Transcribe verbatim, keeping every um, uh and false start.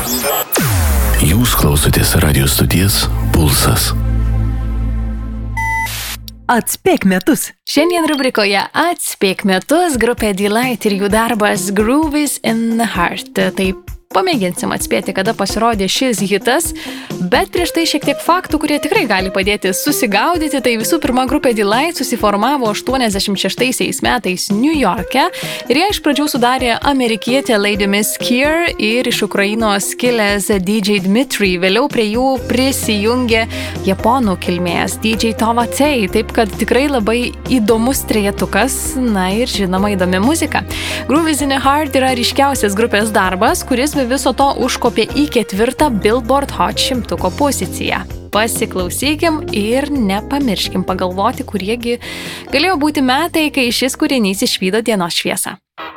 Jūs klausotės radio stoties Pulsas. Atspėk metus. Šiandien rubrikoje Atspėk metus grupė Delight ir jų darbas Grooves in the Heart. Taip, pamėginsim atspėti, kada pasirodė šis hitas, bet prieš tai šiek tiek faktų, kurie tikrai gali padėti susigaudyti. Tai visų pirma, grupė Delight susiformavo aštuoniasdešimt šeštaisiais metais New York'e ir ją iš pradžių sudarė amerikietė Lady Miss Kier ir iš Ukrainos kilęs D J Dmitry. Vėliau prie jų prisijungė japonų kilmės D J Tovatei, taip kad tikrai labai įdomus trejetukas, na ir žinoma įdomi muzika. Grooves in the Heart yra ryškiausias grupės darbas, kuris be viso to užkopė į ketvirtą Billboard Hot šimtuko poziciją. Pasiklausykim ir nepamirškim pagalvoti, kuriegi galėjo būti metai, kai šis kūrinys išvydo dienos šviesą.